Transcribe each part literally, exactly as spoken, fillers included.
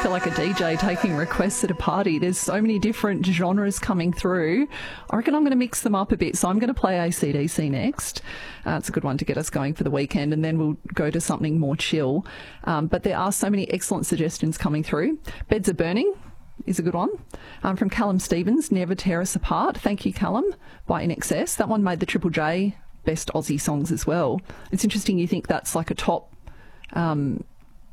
I feel like a D J taking requests at a party. There's so many different genres coming through. I reckon I'm going to mix them up a bit. So I'm going to play A C D C next. Uh, it's a good one to get us going for the weekend, and then we'll go to something more chill. Um, but there are so many excellent suggestions coming through. Beds Are Burning is a good one. Um, from Callum Stevens, Never Tear Us Apart. Thank you, Callum, by I N X S. That one made the Triple J Best Aussie Songs as well. It's interesting you think that's like a top... Um,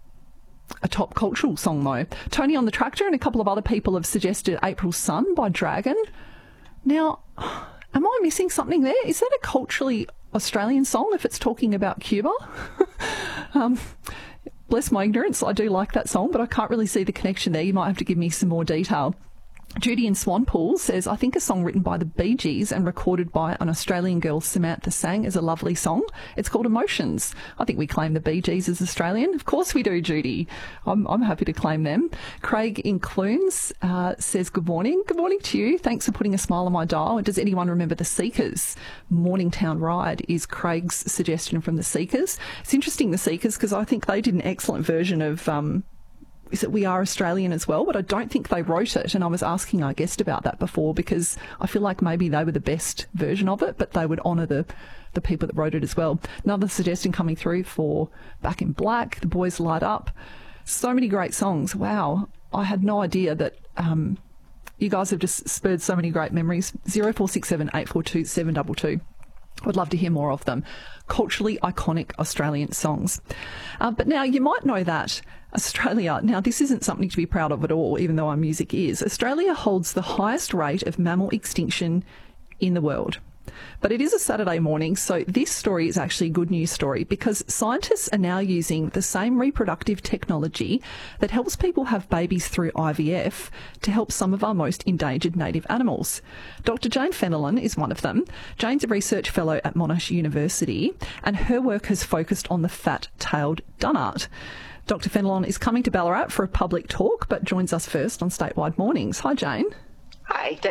a top cultural song though. Tony on the Tractor and a couple of other people have suggested April Sun by Dragon. Now, am I missing something there? Is that a culturally Australian song if it's talking about Cuba? um, bless my ignorance, I do like that song, but I can't really see the connection there. You might have to give me some more detail. Judy in Swanpool says, I think a song written by the Bee Gees and recorded by an Australian girl, Samantha Sang, is a lovely song. It's called Emotions. I think we claim the Bee Gees as Australian. Of course we do, Judy. I'm, I'm happy to claim them. Craig in Clunes uh, says, good morning. Good morning to you. Thanks for putting a smile on my dial. Does anyone remember the Seekers? Morningtown Ride is Craig's suggestion from the Seekers. It's interesting, the Seekers, because I think they did an excellent version of... Um, is it We Are Australian as well, but I don't think they wrote it, and I was asking our guest about that before because I feel like maybe they were the best version of it, but they would honour the, the people that wrote it as well. Another suggestion coming through for Back in Black, The Boys Light Up. So many great songs. Wow, I had no idea that um, you guys have just spurred so many great memories. zero four six seven, eight four two, seven two two. I'd love to hear more of them. Culturally iconic Australian songs. Uh, but now you might know that Australia, now this isn't something to be proud of at all, even though our music is. Australia holds the highest rate of mammal extinction in the world. But it is a Saturday morning, so this story is actually a good news story because scientists are now using the same reproductive technology that helps people have babies through I V F to help some of our most endangered native animals. Doctor Jane Fenelon is one of them. Jane's a research fellow at Monash University, and her work has focused on the fat-tailed dunnart. Doctor Fenelon is coming to Ballarat for a public talk, but joins us first on Statewide Mornings. Hi, Jane. Hi.